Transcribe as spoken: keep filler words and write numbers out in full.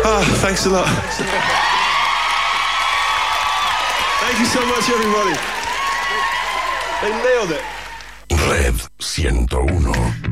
Oh, thanks a lot. Thank you so much, everybody. They nailed it. Red ciento uno.